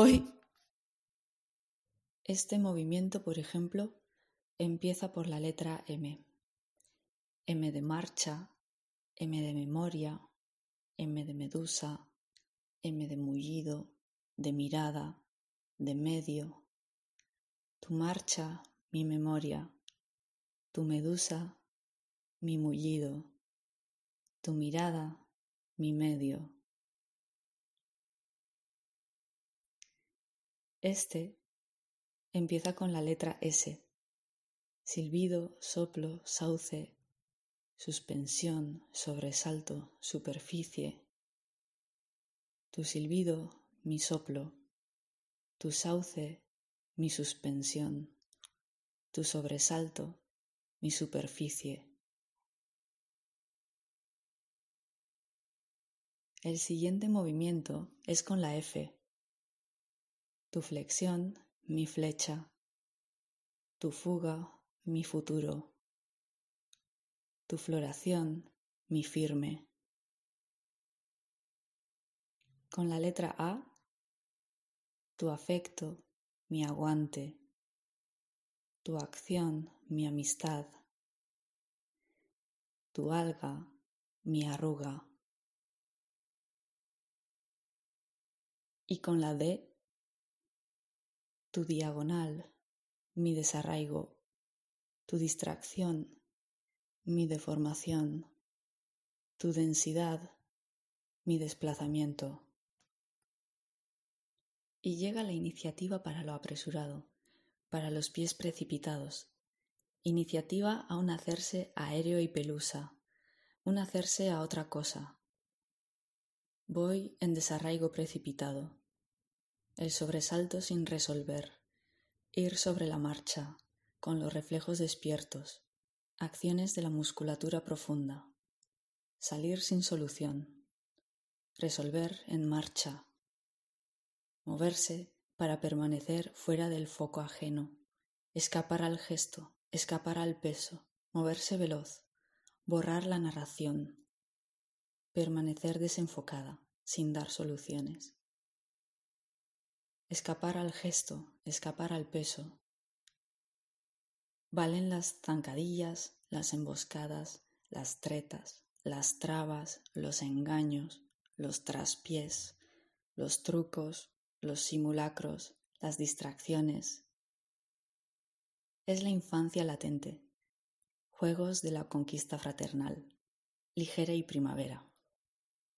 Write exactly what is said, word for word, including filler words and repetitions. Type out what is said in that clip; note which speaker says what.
Speaker 1: voy. Este movimiento, por ejemplo, empieza por la letra M. M de marcha, M de memoria, M de medusa, M de mullido, de mirada, de medio. Tu marcha, mi memoria, tu medusa, mi mullido, tu mirada, mi medio. Este empieza con la letra S. Silbido, soplo, sauce, suspensión, sobresalto, superficie. Tu silbido, mi soplo, tu sauce, mi suspensión, tu sobresalto, mi superficie. El siguiente movimiento es con la F. Tu flexión, mi flecha, tu fuga, mi futuro, tu floración, mi firme. Con la letra A, tu afecto, mi aguante, tu acción, mi amistad, tu alga, mi arruga. Y con la D, tu diagonal, mi desarraigo, tu distracción, mi deformación, tu densidad, mi desplazamiento. Y llega la iniciativa para lo apresurado, para los pies precipitados. Iniciativa a un hacerse aéreo y pelusa, un hacerse a otra cosa. Voy en desarraigo precipitado. El sobresalto sin resolver. Ir sobre la marcha, con los reflejos despiertos. Acciones de la musculatura profunda. Salir sin solución. Resolver en marcha. Moverse para permanecer fuera del foco ajeno. Escapar al gesto, escapar al peso, moverse veloz, borrar la narración. Permanecer desenfocada, sin dar soluciones. Escapar al gesto, escapar al peso. Valen las zancadillas, las emboscadas, las tretas, las trabas, los engaños, los traspiés, los trucos, los simulacros, las distracciones. Es la infancia latente, juegos de la conquista fraternal, ligera y primavera.